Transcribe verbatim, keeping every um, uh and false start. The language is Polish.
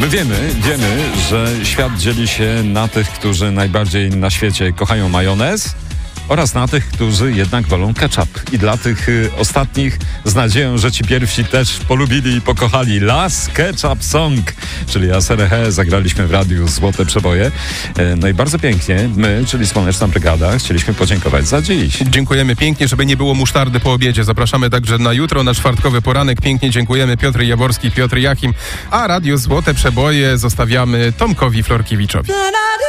My wiemy, wiemy, że świat dzieli się na tych, którzy najbardziej na świecie kochają majonez oraz na tych, którzy jednak wolą ketchup. I dla tych y, ostatnich z nadzieją, że ci pierwsi też polubili i pokochali Last Ketchup Song, czyli A S R H, zagraliśmy w radiu Złote Przeboje. E, no i bardzo pięknie, my, czyli Słoneczna Brygada, chcieliśmy podziękować za dziś. Dziękujemy pięknie, żeby nie było musztardy po obiedzie. Zapraszamy także na jutro, na czwartkowy poranek. Pięknie dziękujemy. Piotr Jaworski, Piotr Jachim, a radio Złote Przeboje zostawiamy Tomkowi Florkiewiczowi.